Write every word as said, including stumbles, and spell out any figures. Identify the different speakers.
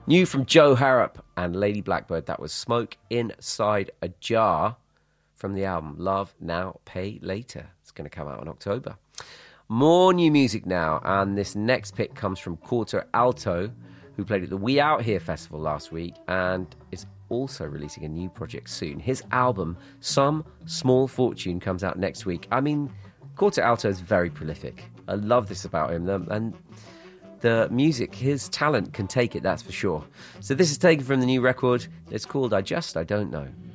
Speaker 1: New from Joe Harrop and Lady Blackbird, that was Smoke Inside a Jar from the album Love Now, Pay Later. It's going to come out in October. More new music now, and this next pick comes from Quarter Alto, who played at the We Out Here festival last week and is also releasing a new project soon. His album, Some Small Fortune, comes out next week. I mean, Quarter Alto is very prolific. I love this about him, and the music, his talent can take it, that's for sure. So this is taken from the new record. It's called I Just I Don't Know.